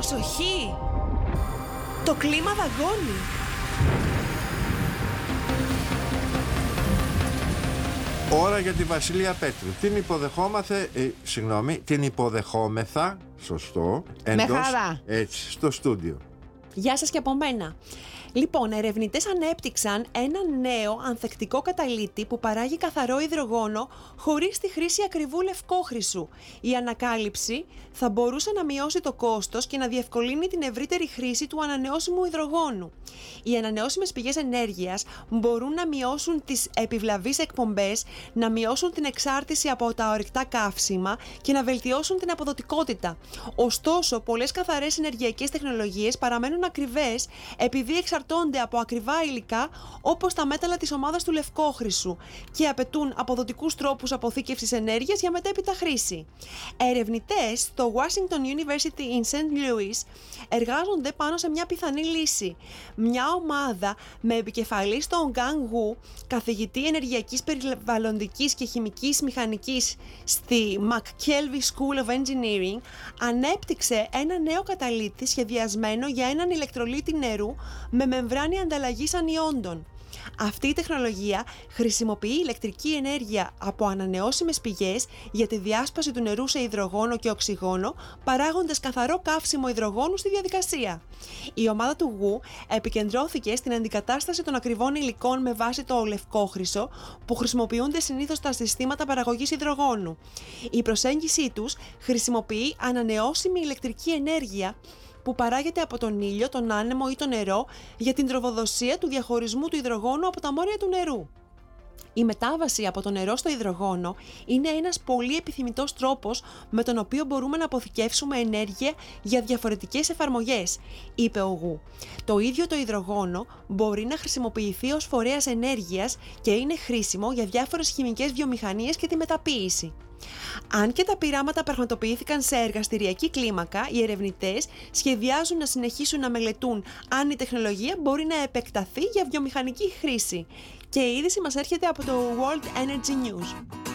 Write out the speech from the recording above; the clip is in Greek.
Προσοχή! Το κλίμα δαγκώνει. Ώρα για τη Βασιλεία Πέτρου. Την υποδεχόμεθα, σωστό, εντός, έτσι, στο στούντιο. Γεια σας και από μένα. Λοιπόν, ερευνητές ανέπτυξαν ένα νέο ανθεκτικό καταλύτη που παράγει καθαρό υδρογόνο χωρίς τη χρήση ακριβού λευκόχρυσου. Η ανακάλυψη θα μπορούσε να μειώσει το κόστος και να διευκολύνει την ευρύτερη χρήση του ανανεώσιμου υδρογόνου. Οι ανανεώσιμες πηγές ενέργειας μπορούν να μειώσουν τις επιβλαβείς εκπομπές, να μειώσουν την εξάρτηση από τα ορυκτά καύσιμα και να βελτιώσουν την αποδοτικότητα. Ωστόσο, πολλές καθαρές ενεργειακές τεχνολογίες παραμένουν ακριβές επειδή εξαρτώνται από ακριβά υλικά όπως τα μέταλλα της ομάδας του λευκόχρυσου και απαιτούν αποδοτικούς τρόπους αποθήκευσης ενέργειας για μετέπειτα χρήση. Ερευνητές στο Washington University in St. Louis εργάζονται πάνω σε μια πιθανή λύση. Μια ομάδα με επικεφαλή στον Gang Wu, καθηγητή ενεργειακής περιβαλλοντικής και χημικής μηχανικής στη McKelvey School of Engineering, ανέπτυξε ένα νέο καταλύτη σχεδιασμένο για έναν ηλεκτρολίτη νερού με μεμβράνη ανταλλαγής ανιόντων. Αυτή η τεχνολογία χρησιμοποιεί ηλεκτρική ενέργεια από ανανεώσιμες πηγές για τη διάσπαση του νερού σε υδρογόνο και οξυγόνο, παράγοντας καθαρό καύσιμο υδρογόνου στη διαδικασία. Η ομάδα του Wu επικεντρώθηκε στην αντικατάσταση των ακριβών υλικών με βάση το λευκόχρυσο που χρησιμοποιούνται συνήθως στα συστήματα παραγωγής υδρογόνου. Η προσέγγιση τους χρησιμοποιεί ανανεώσιμη ηλεκτρική ενέργεια που παράγεται από τον ήλιο, τον άνεμο ή το νερό για την τροφοδοσία του διαχωρισμού του υδρογόνου από τα μόρια του νερού. Η μετάβαση από το νερό στο υδρογόνο είναι ένας πολύ επιθυμητός τρόπος με τον οποίο μπορούμε να αποθηκεύσουμε ενέργεια για διαφορετικές εφαρμογές, είπε ο Γου. Το ίδιο το υδρογόνο μπορεί να χρησιμοποιηθεί ως φορέας ενέργειας και είναι χρήσιμο για διάφορες χημικές βιομηχανίες και τη μεταποίηση. Αν και τα πειράματα πραγματοποιήθηκαν σε εργαστηριακή κλίμακα, οι ερευνητές σχεδιάζουν να συνεχίσουν να μελετούν αν η τεχνολογία μπορεί να επεκταθεί για βιομηχανική χρήση. Και η είδηση μας έρχεται από το World Energy News.